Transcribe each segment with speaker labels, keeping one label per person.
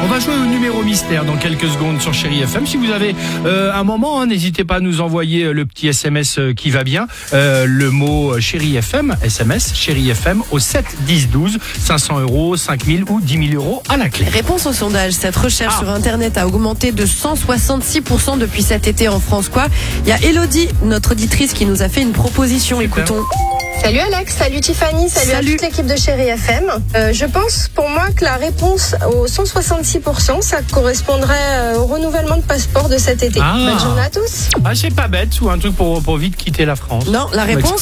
Speaker 1: On va jouer au numéro mystère dans quelques secondes sur Chéri FM. Si vous avez un moment, n'hésitez pas à nous envoyer le petit SMS qui va bien. Le mot Chéri FM, SMS Chéri FM au 7 10 12, 500 €, 5 000 ou 10 000 € à la clé.
Speaker 2: Réponse au sondage. Cette recherche sur Internet a augmenté de 166% depuis cet été en France. Il y a Elodie, notre auditrice, qui nous a fait une proposition.
Speaker 1: Super.
Speaker 2: Écoutons.
Speaker 3: Salut Alex, salut Tiffany, salut à toute l'équipe de Chéri FM. Je pense pour moi que la réponse aux 166%, ça correspondrait au renouvellement de passeport de cet été. Bonne journée à tous.
Speaker 1: C'est pas bête, ou un truc pour vite quitter la France.
Speaker 2: Non, la réponse,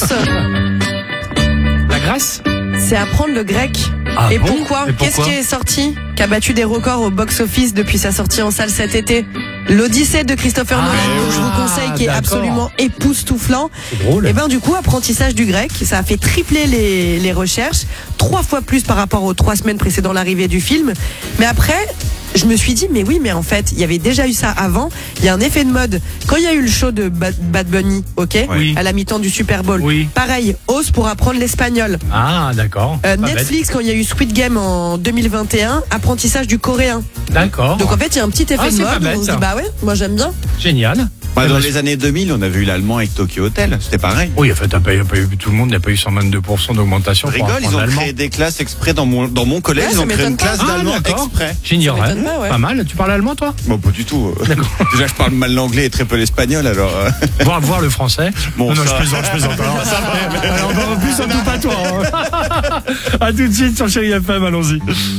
Speaker 1: la Grèce.
Speaker 2: c'est apprendre le grec. Et pourquoi ? Qu'est-ce qui est sorti, qui a battu des records au box-office depuis sa sortie en salle cet été ? L'Odyssée de Christopher Nolan, que je vous conseille, qui est absolument époustouflant.
Speaker 1: C'est drôle.
Speaker 2: Et du coup, apprentissage du grec, ça a fait tripler les recherches, 3 fois plus par rapport aux 3 semaines précédant l'arrivée du film. Mais après, je me suis dit, mais en fait, il y avait déjà eu ça avant. Il y a un effet de mode. Quand il y a eu le show de Bad Bunny, à la mi-temps du Super Bowl, pareil, hausse pour apprendre l'espagnol.
Speaker 1: Ah, d'accord.
Speaker 2: Netflix, quand il y a eu Squid Game en 2021, apprentissage du coréen.
Speaker 1: D'accord.
Speaker 2: Donc en fait, il y a un petit effet de mode. On se dit, moi j'aime bien.
Speaker 1: Génial.
Speaker 4: Dans les années 2000, on a vu l'allemand avec Tokyo Hotel, c'était pareil.
Speaker 1: Oui, en fait, tout le monde n'a pas eu 122% d'augmentation.
Speaker 4: Rigole, ils ont créé des classes exprès dans mon collège, ils ont créé une classe d'allemand exprès.
Speaker 1: J'ignorais. Pas mal. Tu parles allemand, toi ?
Speaker 4: Bon, pas du tout. Déjà, je parle mal l'anglais et très peu l'espagnol, alors.
Speaker 1: Voir le français.
Speaker 4: Bon,
Speaker 1: non, je plaisante. Alors, plus surtout pas toi. À tout de suite sur Chéri FM, allons-y.